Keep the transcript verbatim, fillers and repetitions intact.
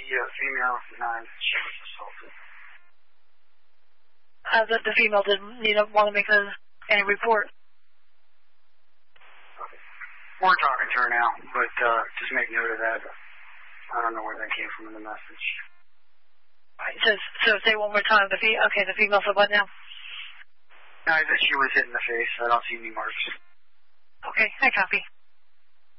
uh, female denied she was assaulted. Uh, the, the female didn't you know, want to make a, any report. Okay. We're talking to her now, but uh, just make note of that. I don't know where that came from in the message. Right, so, so say one more time. The fe- okay, the female said what now? No, that she was hit in the face. I don't see any marks. Okay, I copy.